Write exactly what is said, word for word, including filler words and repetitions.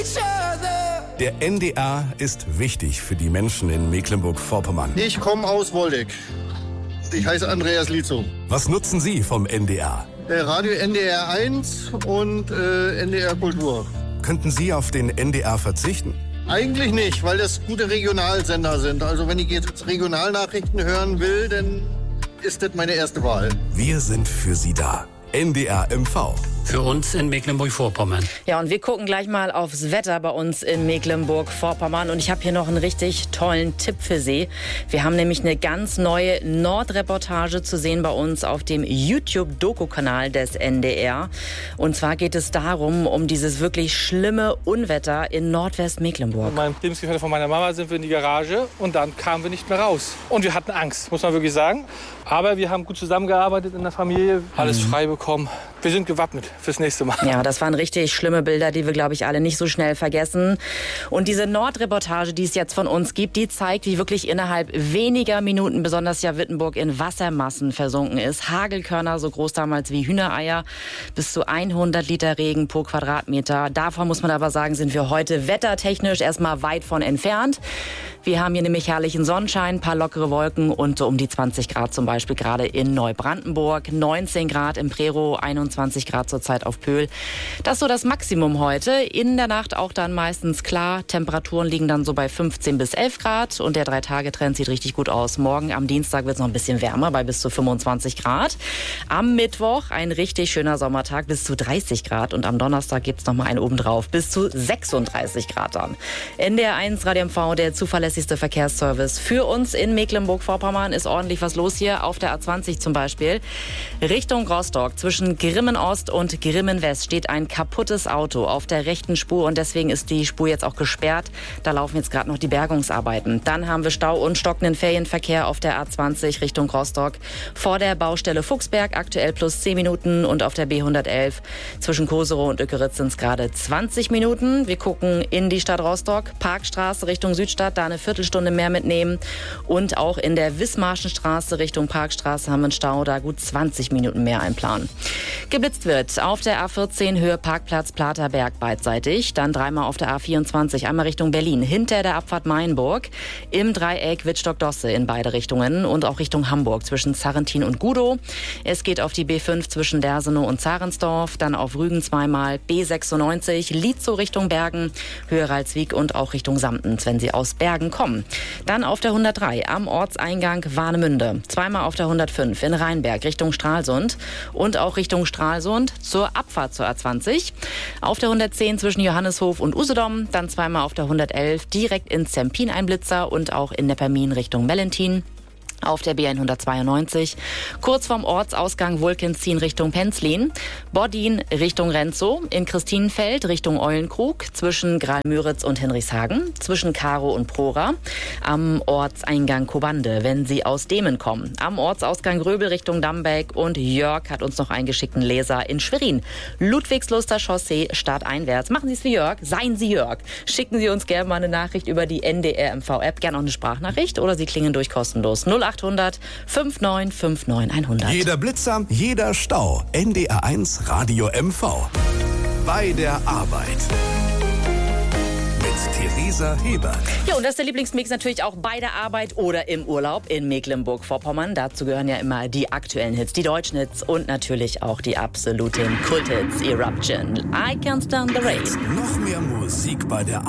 Der N D R ist wichtig für die Menschen in Mecklenburg-Vorpommern. Ich komme aus Woldeck. Ich heiße Andreas Lietzow. Was nutzen Sie vom N D R? Äh, Radio N D R eins und äh, N D R Kultur. Könnten Sie auf den N D R verzichten? Eigentlich nicht, weil das gute Regionalsender sind. Also wenn ich jetzt Regionalnachrichten hören will, dann ist das meine erste Wahl. Wir sind für Sie da. N D R M V. Für uns in Mecklenburg-Vorpommern. Ja, und wir gucken gleich mal aufs Wetter bei uns in Mecklenburg-Vorpommern. Und ich habe hier noch einen richtig tollen Tipp für Sie. Wir haben nämlich eine ganz neue Nordreportage zu sehen bei uns auf dem YouTube-Doku-Kanal des N D R. Und zwar geht es darum, um dieses wirklich schlimme Unwetter in Nordwestmecklenburg. Mit meinem Lebensgefährte von meiner Mama sind wir in die Garage und dann kamen wir nicht mehr raus. Und wir hatten Angst, muss man wirklich sagen. Aber wir haben gut zusammengearbeitet in der Familie, alles mhm. frei bekommen. Wir sind gewappnet fürs nächste Mal. Ja, das waren richtig schlimme Bilder, die wir, glaube ich, alle nicht so schnell vergessen. Und diese Nordreportage, die es jetzt von uns gibt, die zeigt, wie wirklich innerhalb weniger Minuten besonders ja Wittenburg in Wassermassen versunken ist. Hagelkörner, so groß damals wie Hühnereier, bis zu hundert Liter Regen pro Quadratmeter. Davon muss man aber sagen, sind wir heute wettertechnisch erstmal weit von entfernt. Wir haben hier nämlich herrlichen Sonnenschein, ein paar lockere Wolken und um die zwanzig Grad zum Beispiel gerade in Neubrandenburg, neunzehn Grad im Prero, einundzwanzig Grad zurzeit auf Pöhl. Das ist so das Maximum heute. In der Nacht auch dann meistens klar. Temperaturen liegen dann so bei fünfzehn bis elf Grad und der Drei-Tage-Trend sieht richtig gut aus. Morgen am Dienstag wird es noch ein bisschen wärmer bei bis zu fünfundzwanzig Grad. Am Mittwoch ein richtig schöner Sommertag bis zu dreißig Grad und am Donnerstag gibt es noch mal einen obendrauf bis zu sechsunddreißig Grad dann. N D R eins Radio M V, der zuverlässigste Verkehrsservice für uns in Mecklenburg-Vorpommern. Ist ordentlich was los hier auf der A zwanzig zum Beispiel. Richtung Rostock zwischen Grimmen Ost und Grimmen West steht ein kaputtes Auto auf der rechten Spur und deswegen ist die Spur jetzt auch gesperrt. Da laufen jetzt gerade noch die Bergungsarbeiten. Dann haben wir Stau und stockenden Ferienverkehr auf der A zwanzig Richtung Rostock. Vor der Baustelle Fuchsberg aktuell plus zehn Minuten und auf der B hundertelf zwischen Koserow und Ückeritz sind es gerade zwanzig Minuten. Wir gucken in die Stadt Rostock, Parkstraße Richtung Südstadt, da eine Viertelstunde mehr mitnehmen. Und auch in der Wismarschenstraße Richtung Parkstraße haben wir einen Stau, da gut zwanzig Minuten mehr einplanen. Geblitzt wird auf der A vierzehn Höhe Parkplatz Platerberg beidseitig, dann dreimal auf der A vierundzwanzig, einmal Richtung Berlin, hinter der Abfahrt Mainburg, im Dreieck Wittstock-Dosse in beide Richtungen und auch Richtung Hamburg zwischen Zarrentin und Gudow. Es geht auf die B fünf zwischen Dersenow und Zarensdorf, dann auf Rügen zweimal, B sechsundneunzig, Lietzow Richtung Bergen, Höhe Ralswiek und auch Richtung Samtens, wenn Sie aus Bergen kommen. Dann auf der hundertdrei am Ortseingang Warnemünde, zweimal auf der hundertfünf in Rheinberg Richtung Stralsund und auch Richtung Stralsund zur Abfahrt zur A zwanzig. Auf der hundertzehn zwischen Johanneshof und Usedom, dann zweimal auf der hundertelf direkt in Zempin ein Blitzer und auch in Neppermin Richtung Mellentin. Auf der B hundertzweiundneunzig, kurz vorm Ortsausgang Wulkenzien Richtung Penzlin, Boddin Richtung Renzow, in Christinenfeld Richtung Eulenkrug, zwischen Graal-Müritz und Hinrichshagen, zwischen Karow und Prora, am Ortseingang Kobande, wenn Sie aus Demen kommen, am Ortsausgang Röbel Richtung Dambeck und Jörg hat uns noch einen geschickten Leser in Schwerin. Ludwigsluster Chaussee, starteinwärts. Machen Sie es wie Jörg, seien Sie Jörg. Schicken Sie uns gerne mal eine Nachricht über die N D R M V-App, gerne auch eine Sprachnachricht oder Sie klingen durch kostenlos. null achthundert neunundfünfzig neunundfünfzig hundert. Jeder Blitzer, jeder Stau. N D R eins Radio M V. Bei der Arbeit. Mit Theresa Hebert. Ja, und das ist der Lieblingsmix natürlich auch bei der Arbeit oder im Urlaub in Mecklenburg-Vorpommern. Dazu gehören ja immer die aktuellen Hits, die deutschen Hits und natürlich auch die absoluten Kulthits. Eruption, I Can't Stand the Rain. Noch mehr Musik bei der Arbeit.